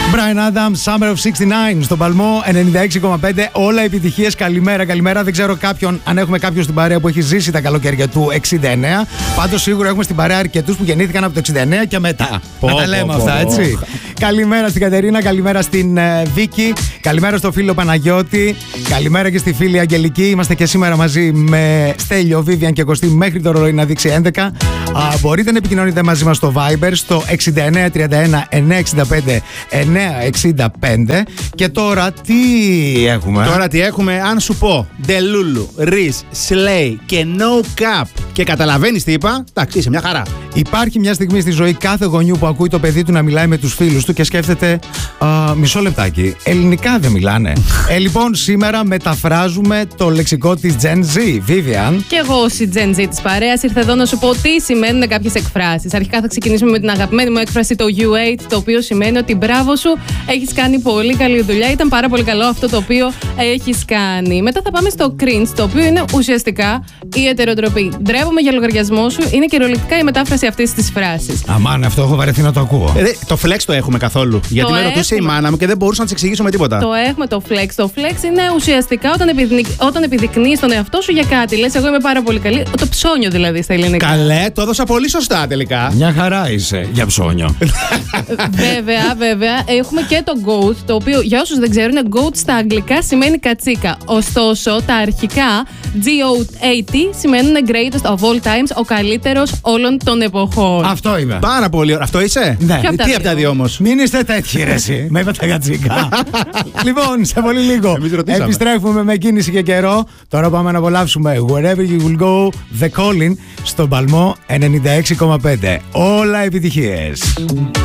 Brian Adams, Summer of 69 στον Παλμό 96,5. Όλα επιτυχίες. Καλημέρα, καλημέρα. Δεν ξέρω αν έχουμε κάποιον στην παρέα που έχει ζήσει τα καλοκαίρια του 69. Πάντως σίγουρα έχουμε στην παρέα αρκετούς που γεννήθηκαν από το 69 και μετά. Να τα λέμε αυτά, έτσι. Καλημέρα στην Κατερίνα, καλημέρα στην Βίκη, καλημέρα στο φίλο Παναγιώτη, καλημέρα και στη φίλη Αγγελική. Είμαστε και σήμερα μαζί με Στέλιο, Βίβιαν και Κωστή μέχρι το ρολόι να δείξει 11. Μπορείτε να επικοινωνείτε μαζί μας στο Viber στο 6931 965 965. Και τώρα τι έχουμε? Τώρα τι έχουμε, αν σου πω Delulu, Riz, Slay και No Cap και καταλαβαίνεις τι είπα, εντάξει, είσαι μια χαρά. Υπάρχει μια στιγμή στη ζωή κάθε γονιού που ακούει το παιδί του να μιλάει με τους φίλους του και σκέφτεται μισό λεπτάκι, ελληνικά δεν μιλάνε? Λοιπόν, σήμερα μεταφράζουμε το λεξικό της Gen Z. Vivian. Και εγώ ως η Gen Z της παρέας ήρθα εδώ να σου πω τι σημαίνουν κάποιες εκφράσεις. Αρχικά θα ξεκινήσουμε με την αγαπημένη μου έκφραση, το U8, το οποίο σημαίνει ότι μπράβο σου, έχεις κάνει πολύ καλή δουλειά, ήταν πάρα πολύ καλό αυτό το οποίο έχεις κάνει. Μετά θα πάμε στο cringe, το οποίο είναι ουσιαστικά η ετεροτροπή. Ντρέπομαι για λογαριασμό σου, είναι κυριολεκτικά η μετάφραση αυτής της φράσης. Αμάν, αυτό έχω βαρεθεί να το ακούω. Το flex το έχουμε καθόλου? Γιατί με ρωτούσε η μάνα μου και δεν μπορούσα να της εξηγήσω με τίποτα. Το έχουμε το flex. Το flex είναι ουσιαστικά όταν επιδεικνύεις τον εαυτό σου για κάτι. Λες, εγώ είμαι πάρα πολύ καλή. Το ψώνιο δηλαδή στα ελληνικά. Καλέ, το έδωσα πολύ σωστά τελικά. Μια χαρά είσαι για ψώνιο. Βέβαια. Έχουμε και το GOAT, το οποίο για όσους δεν ξέρουν, GOAT στα αγγλικά σημαίνει κατσίκα. Ωστόσο, τα αρχικά GOAT σημαίνουν greatest of all times, ο καλύτερος όλων των εποχών. Αυτό είμαι. Πάρα πολύ ωραία. Αυτό είσαι? Ναι. Τι από τα δύο όμως? Μην είστε τέτοιοι ρε εσύ. Με είπα τα κατσίκα. Λοιπόν, σε πολύ λίγο επιστρέφουμε με κίνηση και καιρό. Τώρα πάμε να απολαύσουμε Wherever You Will Go, The Calling στον Παλμό 96,5. Όλα επιτυχίες.